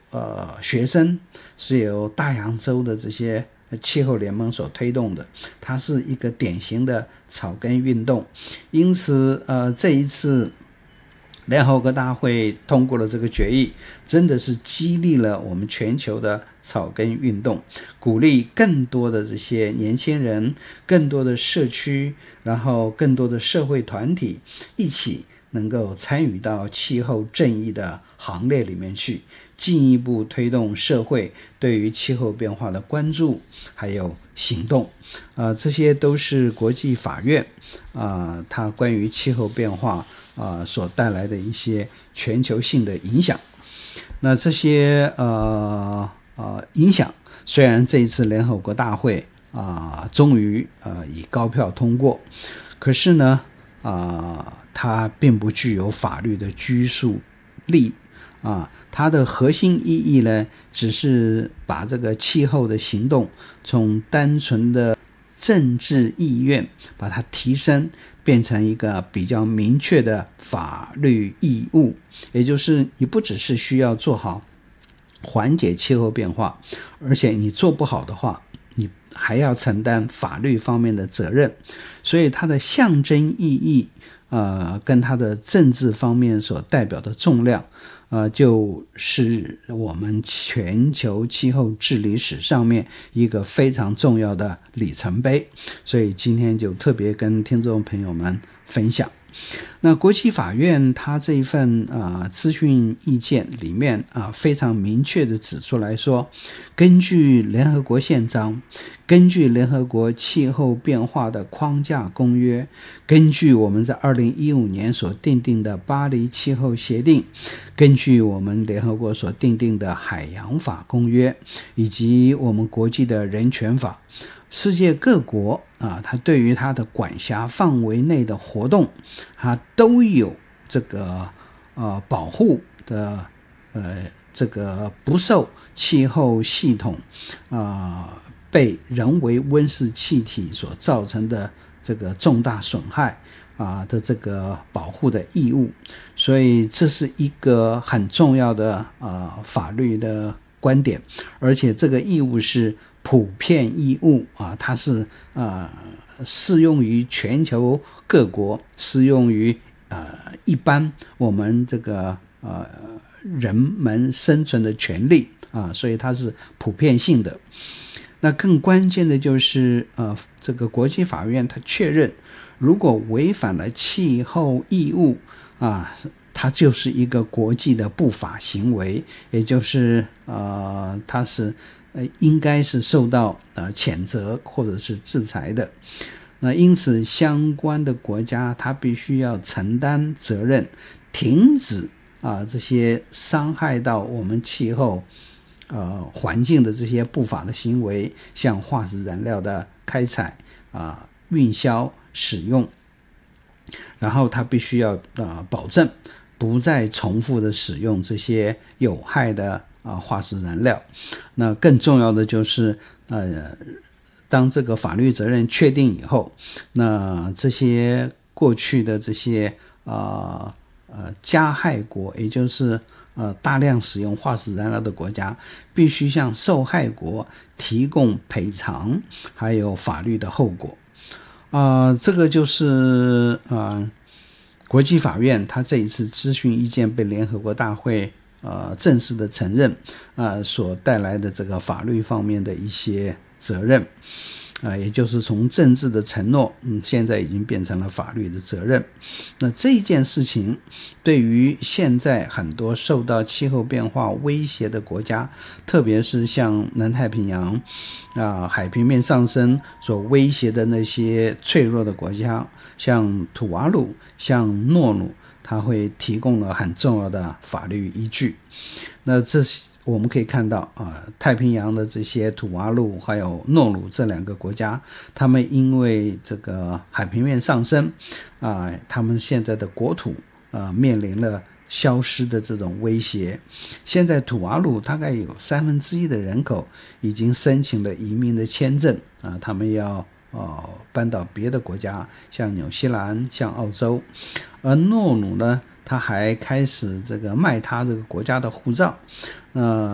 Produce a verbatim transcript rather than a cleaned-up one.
呃学生，是由大洋洲的这些气候联盟所推动的，它是一个典型的草根运动。因此呃这一次联合国大会通过了这个决议，真的是激励了我们全球的草根运动，鼓励更多的这些年轻人，更多的社区，然后更多的社会团体一起能够参与到气候正义的行列里面去，进一步推动社会对于气候变化的关注还有行动。呃，这些都是国际法院啊、呃，它关于气候变化啊、呃、所带来的一些全球性的影响。那这些呃呃影响，虽然这一次联合国大会啊、呃、终于呃以高票通过，可是呢啊、呃、它并不具有法律的拘束力啊，它的核心意义呢，只是把这个气候的行动从单纯的政治意愿把它提升，变成一个比较明确的法律义务，也就是你不只是需要做好缓解气候变化，而且你做不好的话，你还要承担法律方面的责任。所以它的象征意义呃，跟它的政治方面所代表的重量呃，就是我们全球气候治理史上面一个非常重要的里程碑，所以今天就特别跟听众朋友们分享。那国际法院它这一份啊咨询意见里面啊非常明确的指出来说，根据联合国宪章，根据联合国气候变化的框架公约，根据我们在二零一五年所订定的巴黎气候协定，根据我们联合国所订定的海洋法公约，以及我们国际的人权法，世界各国啊，它对于它的管辖范围内的活动，它都有这个呃保护的呃这个不受气候系统啊、呃、被人为温室气体所造成的这个重大损害啊的这个保护的义务。所以这是一个很重要的呃法律的观点，而且这个义务是普遍义务啊，它是呃适用于全球各国，适用于呃一般我们这个呃人们生存的权利啊，所以它是普遍性的。那更关键的就是呃这个国际法院它确认，如果违反了气候义务啊，它就是一个国际的不法行为，也就是呃它是呃应该是受到呃谴责或者是制裁的。那因此相关的国家它必须要承担责任，停止啊这些伤害到我们气候呃环境的这些不法的行为，像化石燃料的开采啊、运销、使用，然后它必须要呃保证不再重复的使用这些有害的啊、呃、化石燃料。那更重要的就是呃当这个法律责任确定以后，那这些过去的这些呃呃加害国，也就是呃大量使用化石燃料的国家，必须向受害国提供赔偿还有法律的后果。啊、呃，这个就是呃国际法院他这一次咨询意见被联合国大会呃正式的承认啊、呃，所带来的这个法律方面的一些责任啊、呃，也就是从政治的承诺，嗯，现在已经变成了法律的责任。那这一件事情对于现在很多受到气候变化威胁的国家，特别是像南太平洋啊、呃、海平面上升所威胁的那些脆弱的国家，像土瓦鲁、像诺鲁，它会提供了很重要的法律依据。那这我们可以看到啊、呃，太平洋的这些土瓦鲁还有诺鲁这两个国家，他们因为这个海平面上升啊、呃，他们现在的国土啊、呃、面临了消失的这种威胁。现在土瓦鲁大概有三分之一的人口已经申请了移民的签证啊、呃，他们要呃搬到别的国家，像纽西兰、像澳洲。而诺鲁呢，他还开始这个卖他这个国家的护照，呃，